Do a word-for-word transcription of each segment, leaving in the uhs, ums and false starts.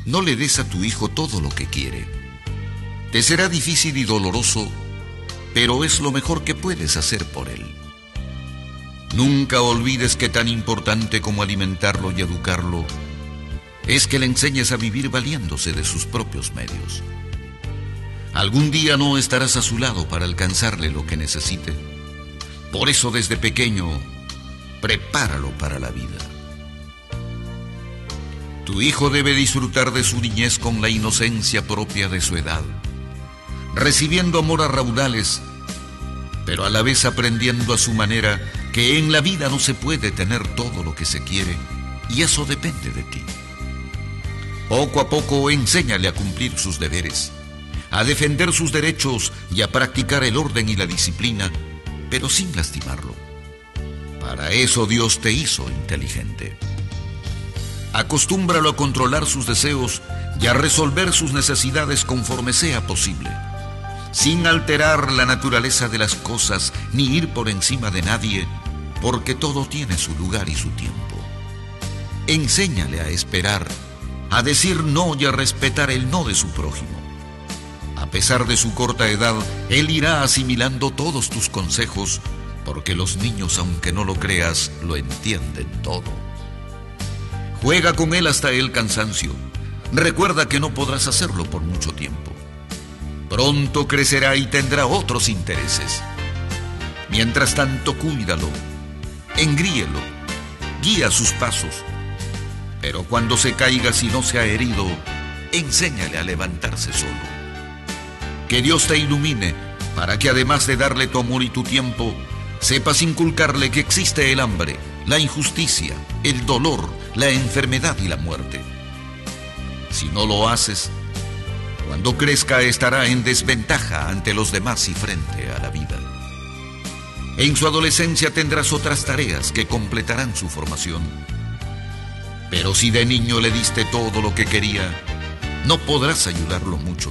no le des a tu hijo todo lo que quiere. Te será difícil y doloroso, pero es lo mejor que puedes hacer por él. Nunca olvides que tan importante como alimentarlo y educarlo es que le enseñes a vivir valiéndose de sus propios medios. Algún día no estarás a su lado para alcanzarle lo que necesite. Por eso desde pequeño, prepáralo para la vida. Tu hijo debe disfrutar de su niñez con la inocencia propia de su edad, recibiendo amor a raudales, pero a la vez aprendiendo a su manera que en la vida no se puede tener todo lo que se quiere, y eso depende de ti. Poco a poco enséñale a cumplir sus deberes, a defender sus derechos y a practicar el orden y la disciplina, pero sin lastimarlo. Para eso Dios te hizo inteligente. Acostúmbralo a controlar sus deseos y a resolver sus necesidades conforme sea posible, sin alterar la naturaleza de las cosas ni ir por encima de nadie, porque todo tiene su lugar y su tiempo. Enséñale a esperar, a decir no y a respetar el no de su prójimo. A pesar de su corta edad, él irá asimilando todos tus consejos, porque los niños, aunque no lo creas, lo entienden todo. Juega con él hasta el cansancio. Recuerda que no podrás hacerlo por mucho tiempo. Pronto crecerá y tendrá otros intereses. Mientras tanto, cuídalo, engríelo, guía sus pasos. Pero cuando se caiga, si no se ha herido, enséñale a levantarse solo. Que Dios te ilumine para que, además de darle tu amor y tu tiempo, sepas inculcarle que existe el hambre, la injusticia, el dolor, la enfermedad y la muerte. Si no lo haces, cuando crezca estará en desventaja ante los demás y frente a la vida. En su adolescencia tendrás otras tareas que completarán su formación. Pero si de niño le diste todo lo que quería, no podrás ayudarlo mucho.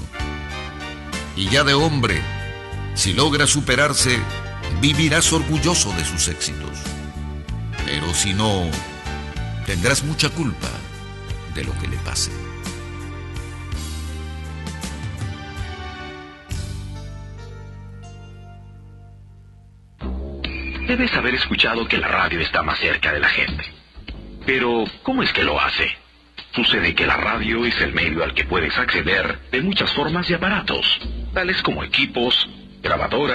Y ya de hombre, si logra superarse, vivirás orgulloso de sus éxitos. Pero si no, tendrás mucha culpa de lo que le pase. Debes haber escuchado que la radio está más cerca de la gente. Pero, ¿cómo es que lo hace? Sucede que la radio es el medio al que puedes acceder de muchas formas y aparatos, tales como equipos, grabadoras,